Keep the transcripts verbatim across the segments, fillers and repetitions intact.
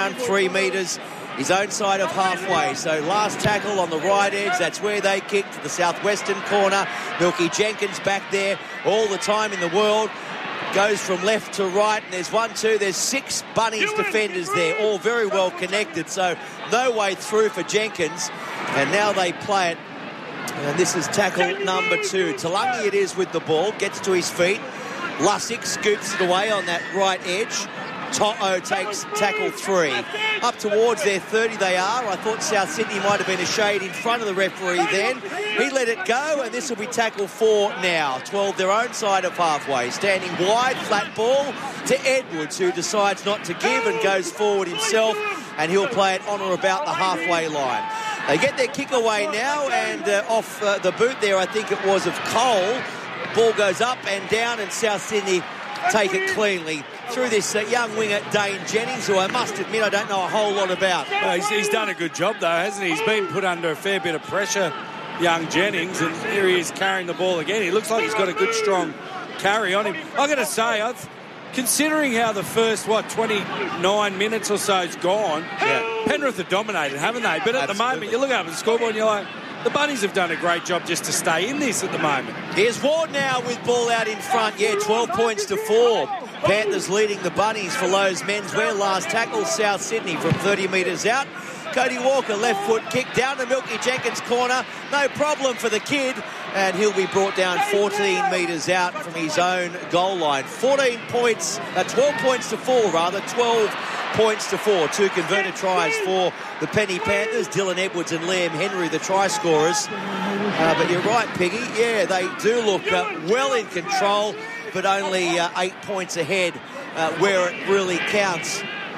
ground, three metres, his own side of halfway. So last tackle on the right edge, that's where they kick to the southwestern corner. Milky Jenkins back there all the time in the world. Goes from left to right, and there's one, two, there's six Bunnies defenders there, all very well connected, so no way through for Jenkins. And now they play it, and this is tackle number two. Talangi it is with the ball, gets to his feet. Lussick scoops it away on that right edge. To'o takes tackle three. Up towards their thirty they are. I thought South Sydney might have been a shade in front of the referee then. He let it go, and this will be tackle four now. twelve their own side of halfway. Standing wide, flat ball to Edwards, who decides not to give and goes forward himself, and he'll play it on or about the halfway line. They get their kick away now, and uh, off uh, the boot there, I think it was of Cole. Ball goes up and down, and South Sydney take it cleanly through this uh, young winger, Dane Jennings, who I must admit I don't know a whole lot about. Well, he's, he's done a good job, though, hasn't he? He's been put under a fair bit of pressure, young Jennings, and here he is carrying the ball again. He looks like he's got a good, strong carry on him. I've got to say, I've, considering how the first, what, twenty-nine minutes or so has gone, yeah. Penrith have dominated, haven't they? But at Absolutely. the moment, you look up at the scoreboard and you're like, the Bunnies have done a great job just to stay in this at the moment. Here's Ward now with ball out in front. Yeah, twelve points to four. Panthers leading the Bunnies for Lowe's menswear. Last tackle, South Sydney from thirty metres out. Cody Walker, left foot kick down to Milky Jenkins' corner. No problem for the kid. And he'll be brought down fourteen metres out from his own goal line. fourteen points, uh, twelve points to four, rather. twelve points to four. Two converted tries for the Penny Panthers. Dylan Edwards and Liam Henry, the try scorers. Uh, but you're right, Piggy. Yeah, they do look uh, well in control, but only uh, eight points ahead uh, where it really counts.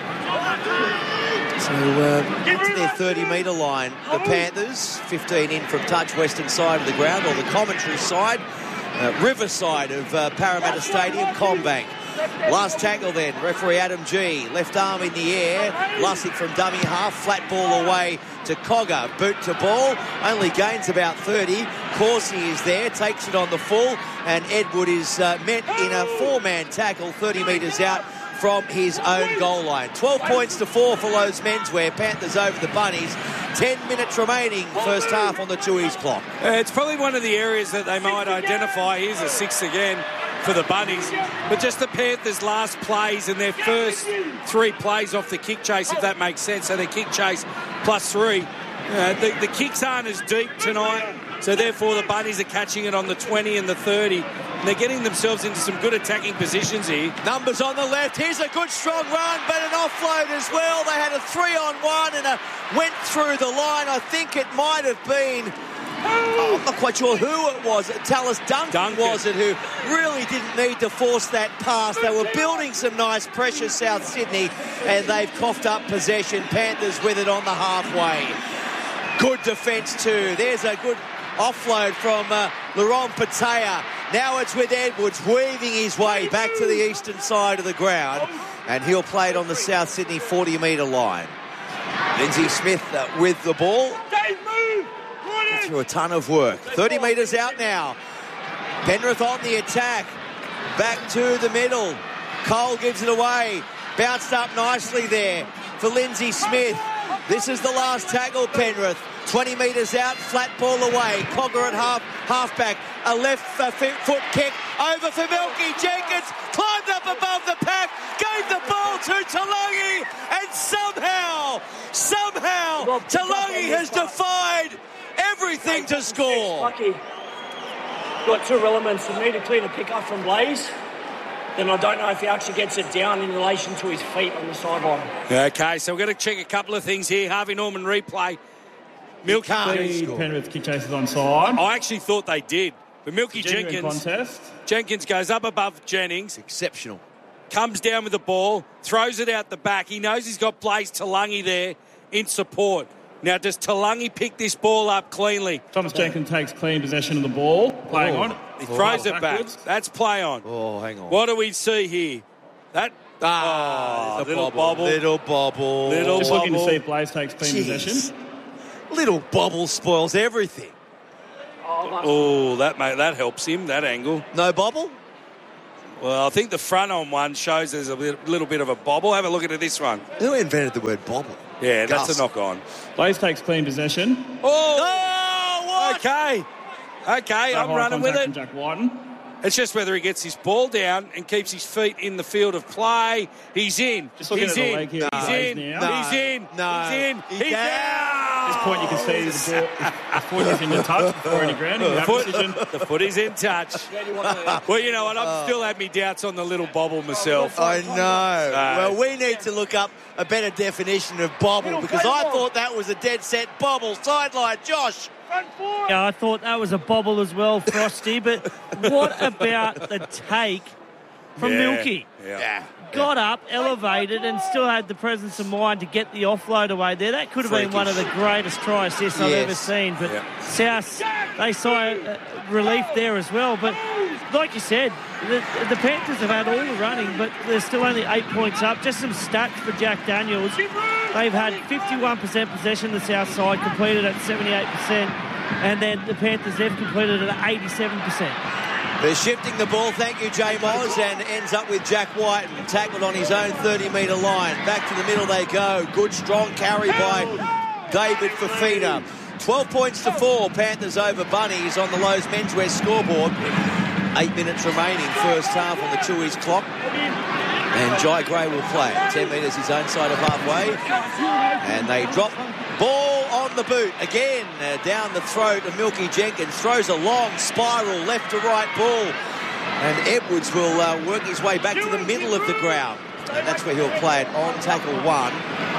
So uh, to their thirty metre line, the Panthers, fifteen in from touch, western side of the ground, or the commentary side, uh, riverside of uh, Parramatta Stadium, Combank. Last tackle then, referee Adam G. Left arm in the air. Lussick from dummy half. Flat ball away to Cogger. Boot to ball. Only gains about thirty. Corsi is there. Takes it on the full. And Edward is uh, met in a four-man tackle thirty metres out from his own goal line. twelve points to four for Lowe's menswear. Panthers over the Bunnies. ten minutes remaining, first half on the Tooheys clock. Uh, it's probably one of the areas that they might identify. Here's a six again for the Bunnies. But just the Panthers' last plays and their first three plays off the kick chase, if that makes sense. So their kick chase plus three. Uh, the, the kicks aren't as deep tonight, so therefore the Bunnies are catching it on the twenty and the thirty. And they're getting themselves into some good attacking positions here. Numbers on the left. Here's a good strong run, but an offload as well. They had a three-on-one and a went through the line. I think it might have been, oh, I'm not quite sure who it was. Tallis Duncan, Duncan was it, who really didn't need to force that pass. They were building some nice pressure, South Sydney, and they've coughed up possession. Panthers with it on the halfway. Good defence too. There's a good offload from uh, Laurent Patea. Now it's with Edwards weaving his way back to the eastern side of the ground, and he'll play it on the South Sydney forty metre line. Lindsay Smith uh, with the ball. Through a ton of work. thirty metres out now. Penrith on the attack. Back to the middle. Cole gives it away. Bounced up nicely there for Lindsay Smith. This is the last tackle, Penrith. twenty metres out, flat ball away. Cogger at half, halfback. A left uh, foot kick over for Milky Jenkins. Climbed up above the pack. Gave the ball to Talangi. And somehow, somehow, Talangi has defied everything to score. Lucky. Got two elements. You need to clear the pick up from Blaze. Then I don't know if he actually gets it down in relation to his feet on the sideline. Okay, so we're going to check a couple of things here. Harvey Norman replay. Milky Penrith kick chases onside. I actually thought they did. But Milky Jenkins contest. Jenkins goes up above Jennings. Exceptional. Comes down with the ball, throws it out the back. He knows he's got Blaze Talangi there in support. Now, does Talangi pick this ball up cleanly? Thomas Jenkins takes clean possession of the ball, playing oh. on. He throws oh, it backwards. back. That's play on. Oh, hang on. What do we see here? That ah, oh, little bobble, bobble. Little bobble. Little Just bobble. looking to see if Blaze takes clean Jeez. possession. Little bobble spoils everything. Oh, that mate, that helps him, that angle. No bobble? Well, I think the front on one shows there's a little bit of a bobble. Have a look at this one. Who invented the word bobble? Yeah, Gus. that's a knock on. Blaze takes clean possession. Oh, Oh, what? okay. Okay, No I'm high running with contact it. from Jack Whiten. It's just whether he gets his ball down and keeps his feet in the field of play. He's in. Just looking He's at the in. leg here, He's Blaze in. now. He's in. No. He's in. He's He's down. down. At this point, you can see the ball, the foot is in the touch before any grounding. The That foot, decision. the foot is in touch. Well, you know what? I've still had me doubts on the little bobble myself. I know. Well, we need to look up a better definition of bobble because I thought that was a dead set bobble. Sideline, Josh. Yeah, I thought that was a bobble as well, Frosty. But what about the take from Yeah, Milky? Yeah. Yeah. Got up, elevated, and still had the presence of mind to get the offload away there. That could have been one of the greatest try assists I've Yes. ever seen. But Yeah. South, they saw uh, relief there as well. But like you said, the, the Panthers have had all the running, but they're still only eight points up. Just some stats for Jack Daniels. They've had fifty-one percent possession the South side, completed at seventy-eight percent. And then the Panthers, they've completed at eighty-seven percent. They're shifting the ball, thank you, Jay Moz, and ends up with Jack White and tackled on his own thirty-metre line. Back to the middle they go. Good, strong carry by David Fafita. twelve points to four, Panthers over Bunnies on the Lowe's Menswear scoreboard. Eight minutes remaining, first half on the Chewies clock. And Jai Gray will play. ten metres his own side of halfway. And they drop ball on the boot. Again, uh, down the throat of Milky Jenkins. Throws a long spiral left to right ball. And Edwards will uh, work his way back to the middle of the ground. And that's where he'll play it on tackle one.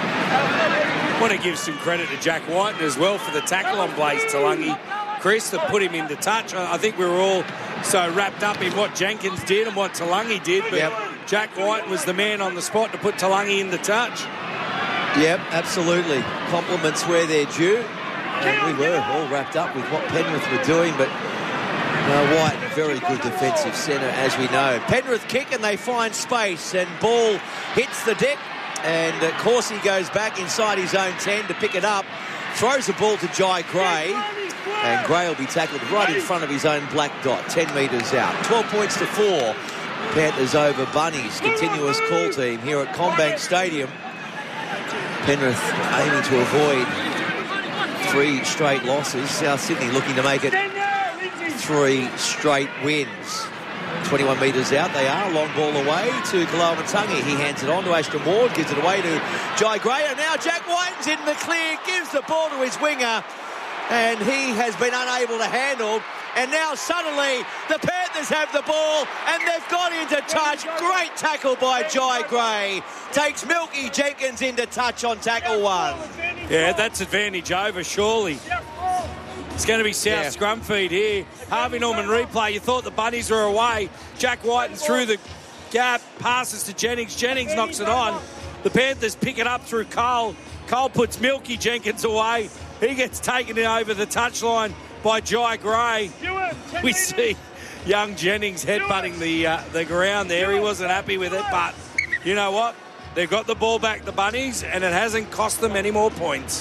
I want to give some credit to Jack Whiten as well for the tackle on Blaze Talangi. Chris, that put him into touch. I I think we were all so wrapped up in what Jenkins did and what Talangi did, but Yep. Jack Whiten was the man on the spot to put Talangi into touch. Yep, absolutely. Compliments where they're due. And we were all wrapped up with what Penrith were doing, but uh, White, very good defensive centre, as we know. Penrith kick and they find space, and ball hits the deck, and uh, Corsi goes back inside his own ten to pick it up. Throws the ball to Jai Gray, and Gray will be tackled right in front of his own black dot, ten metres out. twelve points to four. Panthers over Bunnies. Continuous call team here at Combank Stadium. Penrith aiming to avoid three straight losses. South Sydney looking to make it three straight wins. twenty-one metres out they are. Long ball away to Kaloamatangi. He hands it on to Ashton Ward. Gives it away to Jai Gray. And now Jack Whiten's in the clear. Gives the ball to his winger. And he has been unable to handle. And now suddenly the Panthers have the ball and they've got into touch. Great tackle by Jai Gray. Takes Milky Jenkins into touch on tackle one. Yeah, that's advantage over, surely. It's going to be South Yeah. scrum feed here. Harvey Norman replay. You thought the Bunnies were away. Jack Whiten through the gap. Passes to Jennings. Jennings knocks it on. The Panthers pick it up through Cole. Cole puts Milky Jenkins away. He gets taken over the touchline by Jai Gray. We see young Jennings headbutting the uh, the ground there. He wasn't happy with it, but you know what? They've got the ball back, the Bunnies, and it hasn't cost them any more points.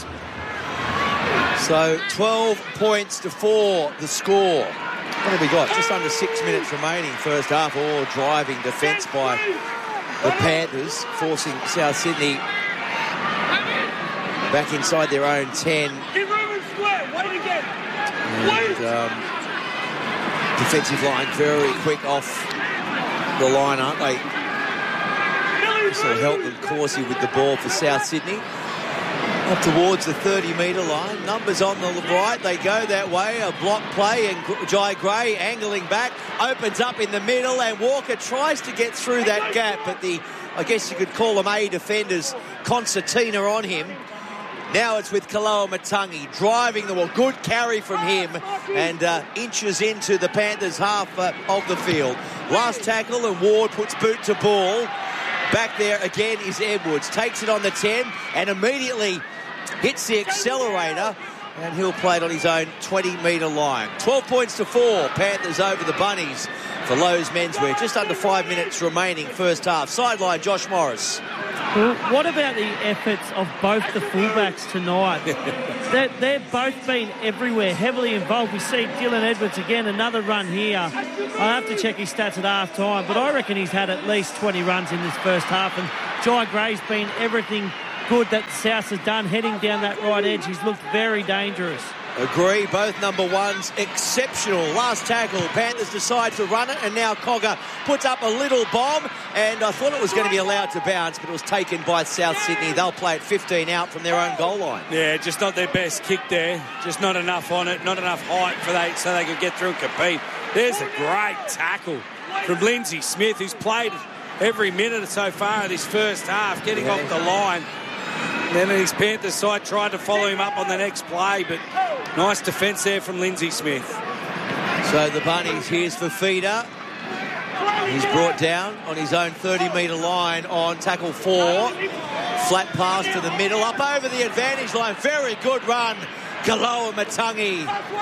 So twelve points to four, the score. What have we got? Just under six minutes remaining, first half. All driving defence by the Panthers, forcing South Sydney back inside their own ten. And um, defensive line very quick off the line, aren't they? This will help them, Corsi, with the ball for South Sydney. Up towards the thirty metre line. Numbers on the right. They go that way. A block play and Jai Gray angling back. Opens up in the middle and Walker tries to get through that gap. But the, I guess you could call them A defenders, concertina on him. Now it's with Kaloamatangi driving the ball. Good carry from him and uh, inches into the Panthers' half uh, of the field. Last tackle and Ward puts boot to ball. Back there again is Edwards. Takes it on the ten and immediately hits the accelerator, and he'll play it on his own twenty metre line. twelve points to four. Panthers over the Bunnies for Lowe's Menswear. Just under five minutes remaining first half. Sideline, Josh Morris. Well, what about the efforts of both the fullbacks tonight? they're, they've both been everywhere, heavily involved. We see Dylan Edwards again, another run here. I have to check his stats at half time, but I reckon he's had at least twenty runs in this first half, and Jai Gray's been everything good that South has done heading down that right edge. He's looked very dangerous. Agree, both number ones exceptional. Last tackle, Panthers decide to run it, and now Cogger puts up a little bomb, and I thought it was going to be allowed to bounce, but it was taken by South Sydney. They'll play it fifteen out from their own goal line. Yeah, just not their best kick there. Just not enough on it, not enough height for they so they could get through and compete. There's a great tackle from Lindsay Smith, who's played every minute so far of this first half, getting yeah. off the line. And then his Panthers side tried to follow him up on the next play, but nice defence there from Lindsay Smith. So the Bunnies, here's Fifita. He's brought down on his own thirty metre line on tackle four. Flat pass to the middle, up over the advantage line. Very good run, Kaloa Matangi.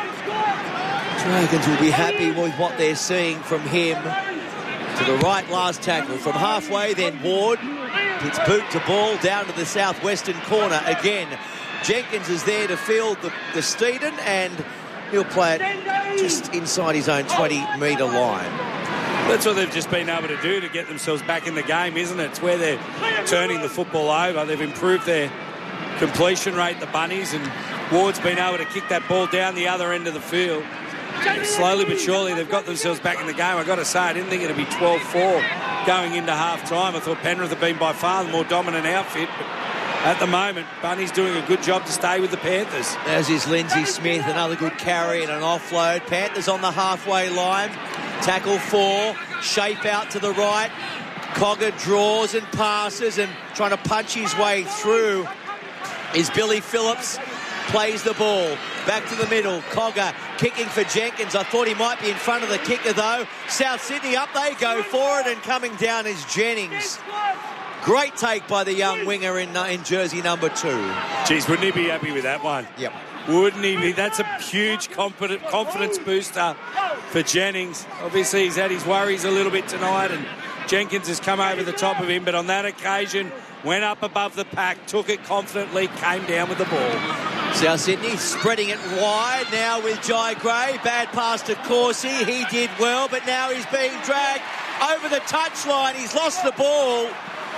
Dragons will be happy with what they're seeing from him. To the right, last tackle from halfway, then Ward. It's boot to ball down to the southwestern corner again. Jenkins is there to field the, the Steeden, and he'll play it just inside his own twenty metre line. That's what they've just been able to do to get themselves back in the game, isn't it? It's where they're turning the football over. They've improved their completion rate, the Bunnies, and Ward's been able to kick that ball down the other end of the field. And slowly but surely they've got themselves back in the game. I've got to say, I didn't think it would be twelve four going into half-time. I thought Penrith had been by far the more dominant outfit, but at the moment, Bunny's doing a good job to stay with the Panthers. As is Lindsay Smith, another good carry and an offload. Panthers on the halfway line. Tackle four, shape out to the right. Cogger draws and passes and trying to punch his way through is Billy Phillips. Plays the ball back to the middle. Cogger kicking for Jenkins. I thought he might be in front of the kicker though. South Sydney up they go for it, and coming down is Jennings. Great take by the young winger in, uh, in jersey number two. Geez, wouldn't he be happy with that one? Yep. Wouldn't he be? That's a huge confident, confidence booster for Jennings. Obviously he's had his worries a little bit tonight, and Jenkins has come over the top of him, but on that occasion went up above the pack, took it confidently, came down with the ball. South Sydney spreading it wide now with Jai Gray. Bad pass to Corsi. He did well, but now he's being dragged over the touchline. He's lost the ball.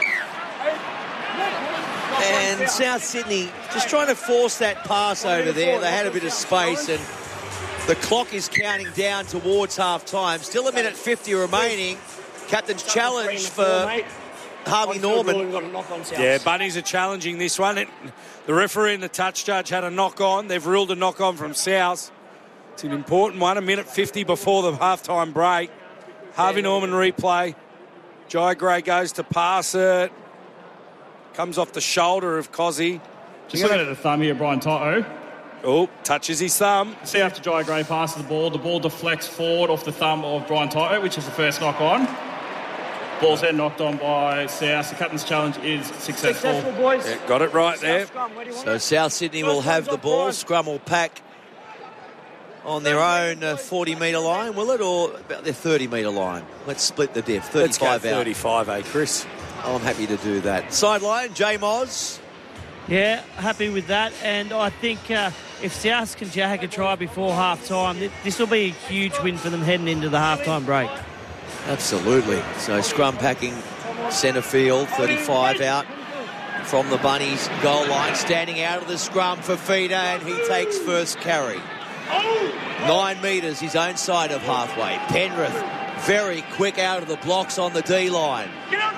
And South Sydney just trying to force that pass over there. They had a bit of space, and the clock is counting down towards half-time. Still a minute fifty remaining. Captain's challenge for Harvey Norman. Yeah, Bunnies are challenging this one. It, the referee and the touch judge had a knock-on. They've ruled a knock-on from South. It's an important one, a minute fifty before the half-time break. Harvey Norman replay. Jai Gray goes to pass it. Comes off the shoulder of Cozzy. Just looking at the thumb here, Brian Toto. Oh, touches his thumb. See after Jai Gray passes the ball, the ball deflects forward off the thumb of Brian Toto, which is the first knock-on. Ball's then knocked on by South. The captain's challenge is successful. Successful, boys. Yeah, got it right there. So South Sydney will have the ball. Scrum will pack on their own uh, forty metre line, will it? Or about their thirty metre line? Let's split the diff. thirty-five Let's go out. thirty-five, eh, Chris? Oh, I'm happy to do that. Sideline, J Moz. Yeah, happy with that. And I think uh, if South can jag a try before half-time, this will be a huge win for them heading into the half-time break. Absolutely. So scrum packing centre field, thirty-five out from the Bunnies goal line. Standing out of the scrum for Fifita, and he takes first carry. Nine metres, his own side of halfway. Penrith very quick out of the blocks on the D-line.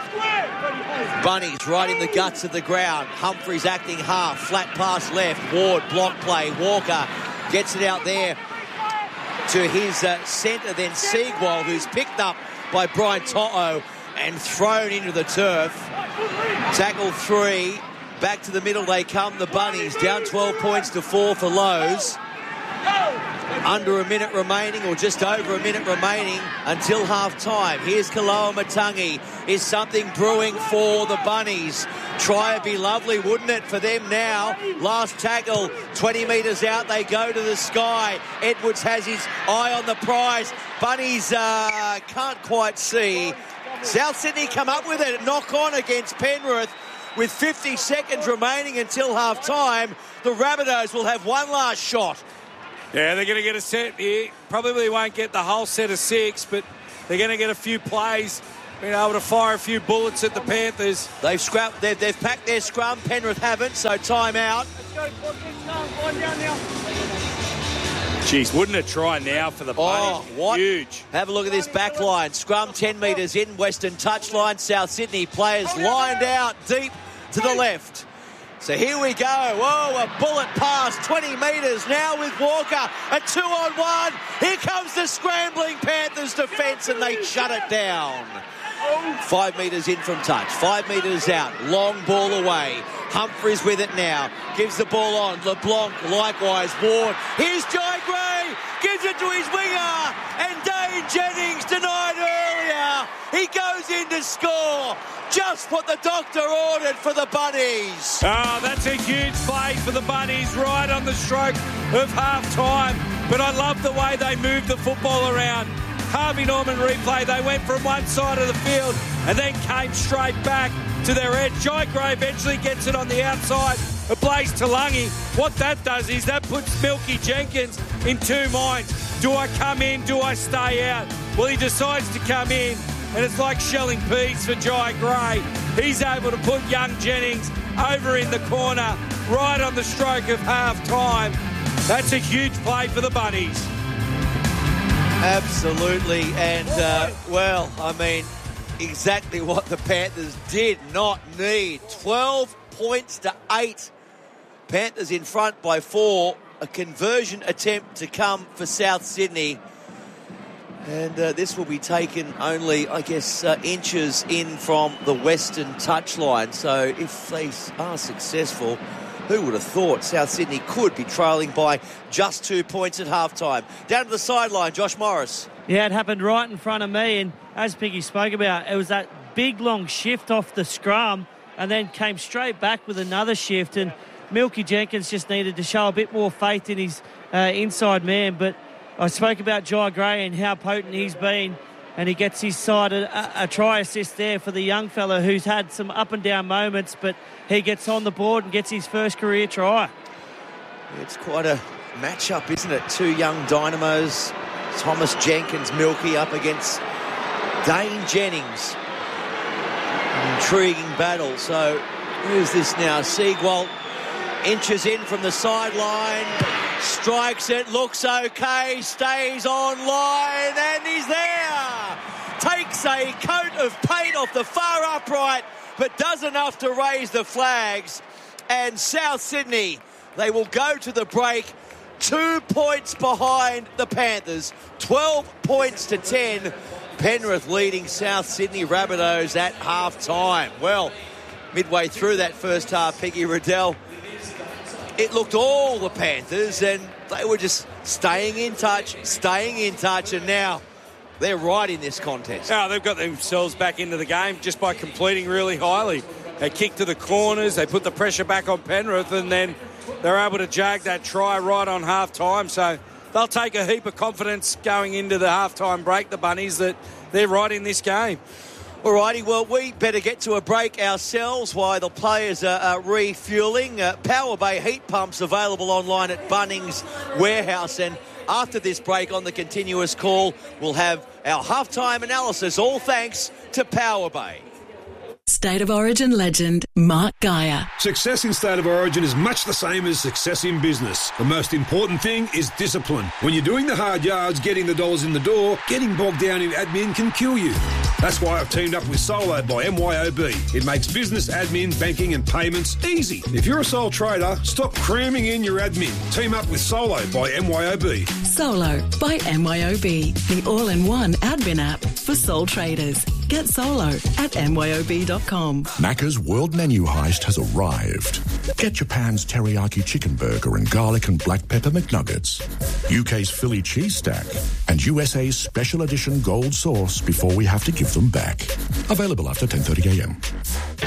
Bunnies right in the guts of the ground. Humphreys acting half. Flat pass left. Ward block play. Walker gets it out there to his uh, centre, then Siegwald, who's picked up by Brian Toto and thrown into the turf. Tackle three. Back to the middle they come, the Bunnies. Down twelve points to four for Lowe's. Under a minute remaining, or just over a minute remaining until half-time. Here's Kaloa Matangi. Is something brewing for the Bunnies? Try would be lovely, wouldn't it, for them now? Last tackle, twenty metres out, they go to the sky. Edwards has his eye on the prize. Bunnies uh, can't quite see. South Sydney come up with it. Knock on against Penrith. with fifty seconds remaining until half-time. The Rabbitohs will have one last shot. Yeah, they're going to get a set here. Probably won't get the whole set of six, but they're going to get a few plays, being able to fire a few bullets at the Panthers. They've scrapped, they've, they've packed their scrum. Penrith haven't, so time out. Jeez, wouldn't a try now for the Oh, Bunnies? what? Huge. Have a look at this back line. Scrum ten metres in, Western touchline. South Sydney players lined out deep to the left. So here we go. Whoa, a bullet pass, twenty metres now with Walker. A two on one. Here comes the scrambling Panthers defence, and they shut it down. Five metres in from touch. Five metres out. Long ball away. Humphries with it now. Gives the ball on. LeBlanc likewise. Ward. Here's Jai Gray. Gives it to his winger. And Dane Jennings denied earlier. He goes in to score. Just what the doctor ordered for the Bunnies. Oh, that's a huge play for the Bunnies right on the stroke of half-time. But I love the way they moved the football around. Harvey Norman replay. They went from one side of the field and then came straight back to their edge. Jai Gray eventually gets it on the outside of Blaze Talangi. What that does is that puts Milky Jenkins in two minds. Do I come in? Do I stay out? Well, he decides to come in, and it's like shelling peas for Jai Gray. He's able to put young Jennings over in the corner right on the stroke of half-time. That's a huge play for the Bunnies. Absolutely, and, uh, well, I mean, exactly what the Panthers did not need. twelve points to eight. Panthers in front by four. A conversion attempt to come for South Sydney. And uh, this will be taken only, I guess, uh, inches in from the Western touchline. So if they are successful, who would have thought South Sydney could be trailing by just two points at halftime? Down to the sideline, Josh Morris. Yeah, it happened right in front of me, and as Piggy spoke about, it was that big, long shift off the scrum and then came straight back with another shift, and Milky Jenkins just needed to show a bit more faith in his uh, inside man. But I spoke about Jai Gray and how potent he's been, and he gets his side a, a try assist there for the young fella who's had some up and down moments, but he gets on the board and gets his first career try. It's quite a matchup, isn't it? Two young dynamos, Thomas Jenkins, Milky up against Dane Jennings. An intriguing battle. So who's this now? Siegwald inches in from the sideline, strikes it, looks okay, stays on line, and he's there. Takes a coat of paint off the far upright, but does enough to raise the flags. And South Sydney, they will go to the break two points behind the Panthers, twelve points to ten. Penrith leading South Sydney Rabbitohs at half-time. Well, midway through that first half, Peggy Riddell, it looked all the Panthers, and they were just staying in touch, staying in touch, and now they're right in this contest. Oh, they've got themselves back into the game just by completing really highly. They kick to the corners, they put the pressure back on Penrith, and then they're able to jag that try right on half-time. So they'll take a heap of confidence going into the half-time break, the Bunnies, that they're right in this game. Alrighty, well, we better get to a break ourselves while the players are uh, refuelling. Uh, Power Bay heat pumps available online at Bunnings Warehouse. And after this break on the continuous call, we'll have our halftime analysis, all thanks to Power Bay. State of Origin legend Mark Geyer. Success in State of Origin is much the same as success in business. The most important thing is discipline. When you're doing the hard yards, getting the dollars in the door, getting bogged down in admin can kill you. That's why I've teamed up with Solo by M Y O B. It makes business, admin, banking and payments easy. If you're a sole trader, stop cramming in your admin. Team up with Solo by M Y O B. Solo by M Y O B, the all-in-one admin app for sole traders. Get Solo at M Y O B dot com. Macca's World Menu Heist has arrived. Get Japan's teriyaki chicken burger and garlic and black pepper McNuggets, U K's Philly cheese stack, and U S A's special edition gold sauce before we have to give them back. Available after ten thirty a.m.